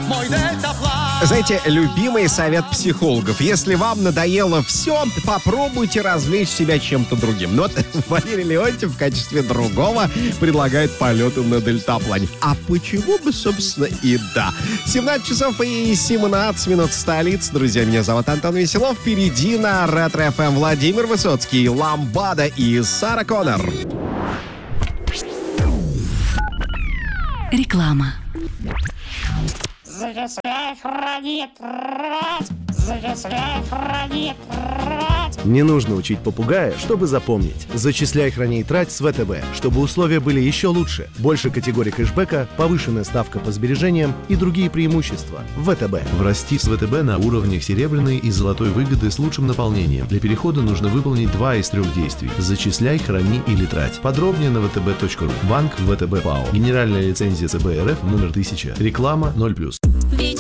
мой дельтаплан. Знаете, любимый совет психологов. Если вам надоело все, попробуйте развлечь себя чем-то другим. Ну вот Валерий Леонтьев в качестве другого предлагает полеты на дельтаплане. А почему бы, собственно, и да. 17 часов и 17 минут столицы. Друзья, меня зовут Антон Веселов. Впереди на Ретро-ФМ Владимир Высоцкий, Ламбада и Сара Коннор. Реклама. Зачисляй, храни, трать! Зачисляй, храни, трать! Не нужно учить попугая, чтобы запомнить. Зачисляй, храни и трать с ВТБ, чтобы условия были еще лучше. Больше категорий кэшбэка, повышенная ставка по сбережениям и другие преимущества. ВТБ. Врасти с ВТБ на уровнях серебряной и золотой выгоды с лучшим наполнением. Для перехода нужно выполнить 2 из 3 действий. Зачисляй, храни или трать. Подробнее на vtb.ru. Банк ВТБ ПАО. Генеральная лицензия ЦБ РФ номер 1000. Реклама 0+.